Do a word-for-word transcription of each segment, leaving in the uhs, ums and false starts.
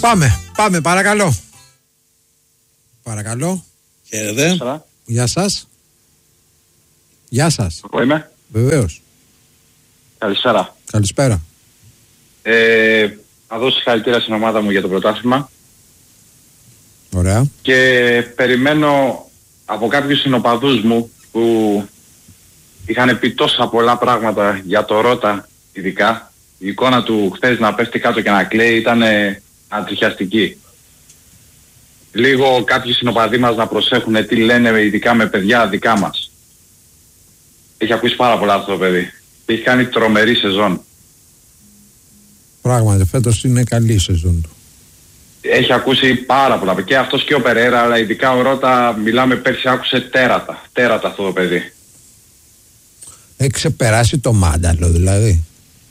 Πάμε, πάμε, παρακαλώ. Παρακαλώ. Χαίρετε. Γεια σας. Γεια σας. Εγώ είμαι. Βεβαίως. Καλησπέρα. Καλησπέρα. Ε, θα δώσω συγχαρητήρια στην ομάδα μου για το πρωτάθλημα. Ωραία. Και περιμένω από κάποιους συνοπαδούς μου που είχαν πει τόσα πολλά πράγματα για το Ρώτα ειδικά. Η εικόνα του χθες να πέφτει κάτω και να κλαίει ήταν αντριχιαστική. Λίγο κάποιοι συνοπαδοί μας να προσέχουν τι λένε ειδικά με παιδιά δικά μας. Έχει ακούσει πάρα πολλά αυτό το παιδί. Έχει κάνει τρομερή σεζόν. Πράγματι, φέτος είναι καλή η σεζόν του. Έχει ακούσει πάρα πολλά. Και αυτός και ο Περέρα, αλλά ειδικά ο Ρώτα, μιλάμε πέρσι, άκουσε τέρατα. Τέρατα αυτό το παιδί. Έχει ξεπεράσει το Μάνταλο δηλαδή.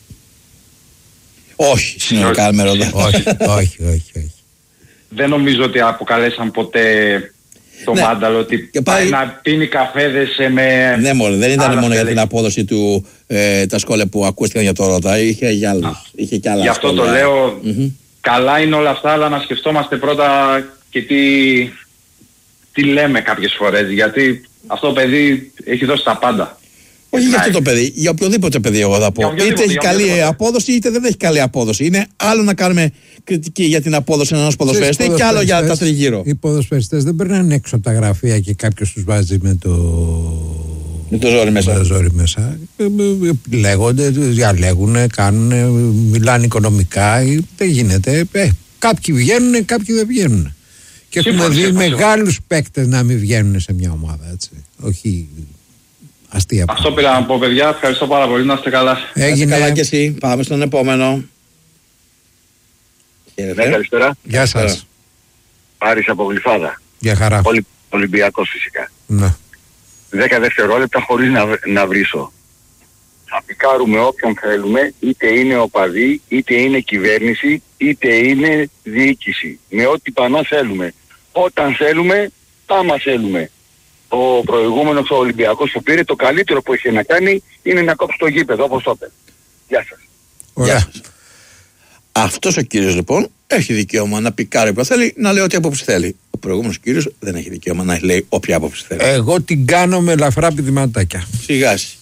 Όχι, συνολικά με Ρώτα. όχι, όχι, όχι, όχι. Δεν νομίζω ότι αποκαλέσαν ποτέ το ναι. Μάνταλο ότι πάει... πάει να πίνει καφέδες με... Ναι μωρέ, δεν ήταν μόνο στέλεχη. για την απόδοση του ε, τα σχόλια που ακούστηκαν για το Ρώτα. Είχε για άλλους. Είχε και άλλα Γι' αυτό σχόλια. το λέω, mm-hmm. καλά είναι όλα αυτά, αλλά να σκεφτόμαστε πρώτα και τι, τι λέμε κάποιες φορές. Γιατί αυτό το παιδί έχει δώσει τα πάντα. Όχι για αυτό το παιδί, για οποιοδήποτε παιδί εγώ θα πω. Είτε έχει καλή απόδοση είτε δεν έχει καλή απόδοση. Είναι άλλο να κάνουμε κριτική για την απόδοση ενός ποδοσφαιριστή και άλλο για τα τριγύρω. Οι ποδοσφαιριστές δεν περνάνε έξω από τα γραφεία και κάποιος τους βάζει με το... με το ζόρι μέσα. Με το ζόρι μέσα. Λέγονται, διαλέγουν, κάνουν, μιλάνε οικονομικά. Δεν γίνεται. Ε, κάποιοι βγαίνουν, κάποιοι δεν βγαίνουν. Και έχουμε δει μεγάλους παίκτες να μην βγαίνουν σε μια ομάδα. Έτσι. Όχι... αστεία. Αυτό πήρα να πω, παιδιά. Ευχαριστώ πάρα πολύ. Να είστε καλά. Έγινε. Καλά και εσύ. Πάμε στον επόμενο. Ναι, καλησπέρα. Γεια σας. Άρης από Γλυφάδα. Γεια χαρά. Ολυ... Ολυμπιακός φυσικά. Ναι. Δέκα δευτερόλεπτα χωρίς να, να βρίσω. Θα πικάρουμε όποιον θέλουμε, είτε είναι οπαδοί, είτε είναι κυβέρνηση, είτε είναι διοίκηση. Με ό,τι πανά θέλουμε. Όταν θέλουμε, άμα θέλουμε. Ο προηγούμενος ο Ολυμπιακός που πήρε, το καλύτερο που είχε να κάνει είναι να κόψει το γήπεδο, όπως το είπε. Γεια σας. Ωραία. Αυτός ο κύριος λοιπόν έχει δικαίωμα να πικάρει που θέλει, να λέει ό,τι άποψη θέλει. Ο προηγούμενος κύριος δεν έχει δικαίωμα να λέει όποια άποψη θέλει. Εγώ την κάνω με ελαφρά πηδηματάκια. Σιγά.